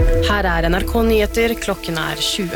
Her NRK Nyheter, klokken 20.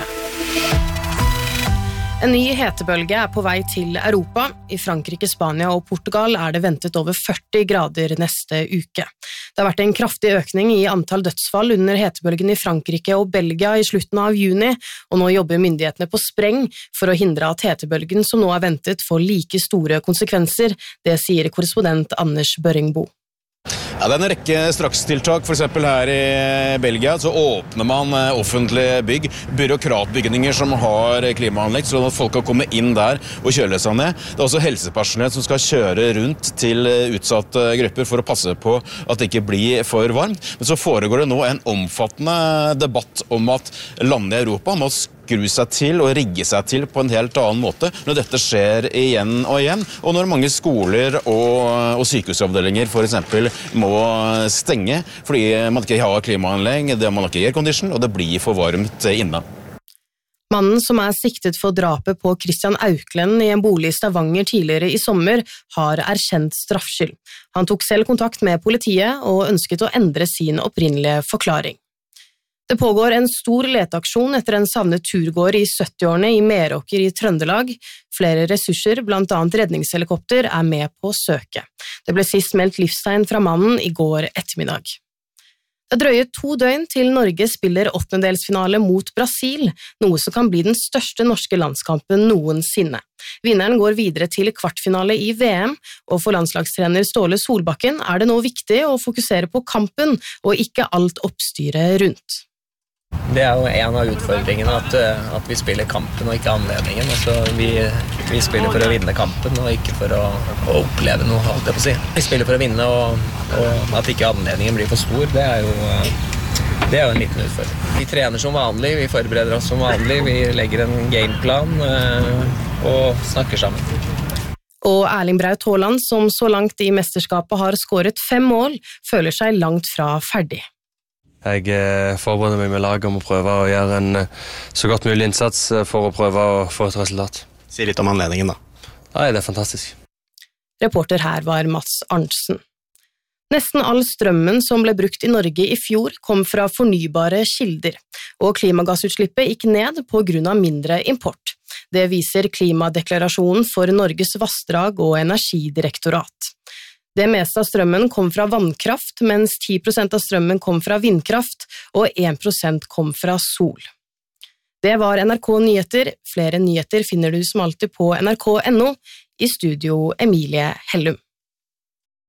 En ny hetebølge på vei til Europa. I Frankrike, Spania og Portugal det ventet over 40 grader neste uke. Det har vært en kraftig økning i antall dødsfall under hetebølgen i Frankrike og Belgia i slutten av juni, og nå jobber myndighetene på spreng for å hindre at hetebølgen som nå ventet får like store konsekvenser. Det sier korrespondent Anders Børringbo. Ja, det en rekke strakstiltak, for eksempel her i Belgia, så åpner man offentlige bygg, byråkratbygninger som har klimaanlegg, så at folk kan komme inn der og kjøle seg ned. Det også helsepersonell som skal kjøre rundt til utsatte grupper for å passe på at det ikke blir for varmt. Men så foregår det nå en omfattende debatt om at landene i Europa må skru seg til og rigge seg til på en helt annen måte når dette skjer igjen og igjen, og når mange skoler og sykehusavdelinger for eksempel må stenge fordi man ikke har klimaanlegg, man har ikke aircondition, og det blir for varmt inne. Mannen som siktet for drapet på Christian Auklend i en bolig i Stavanger tidligere i sommer, har erkjent straffskyld. Han tok selv kontakt med politiet og ønsket å endre sin opprinnelige forklaring. Det pågår en stor leteaksjon etter en savnet turgåer i 70-årene i Meråker i Trøndelag. Flere ressurser, blant annet redningshelikopter, med på søket. Det ble sist meldt livstegn fra mannen i går ettermiddag. Det drøyer 2 døgn til Norge spiller åttendedelsfinale mot Brasil, noe som kan bli den største norske landskampen noensinne. Vinneren går videre til kvartfinale i VM, og for landslagstrener Ståle Solbakken det nå viktig å fokusere på kampen og ikke alt oppstyret rundt. Det jo en av utfordringene at vi spiller kampen og ikke anledningen. Altså, vi spiller for å vinne kampen og ikke for å oppleve noe, holdt jeg på å si. Vi spiller for å vinne, og at ikke anledningen blir for stor, det jo en liten utfordring. Vi trener som vanlig, vi forbereder oss som vanlig, vi legger en gameplan og snakker sammen. Og Erling Braut Haaland, som så langt i mesterskapet har skåret 5 mål, føler seg langt fra ferdig. Jeg forbereder meg med laget om å prøve å gjøre en så godt mulig innsats for å prøve å få et resultat. Si litt om anledningen da. Nei, det fantastisk. Reporter her var Mats Arntzen. Nesten all strømmen som ble brukt i Norge i fjor kom fra fornybare kilder, og klimagassutslippet gikk ned på grunn av mindre import. Det viser klimadeklarasjonen for Norges vassdrag og energidirektorat. Det meste av strømmen kom fra vannkraft, mens 10% av strømmen kom fra vindkraft, og 1% kom fra sol. Det var NRK Nyheter. Flere nyheter finner du som alltid på nrk.no. I studio Emilie Hellum.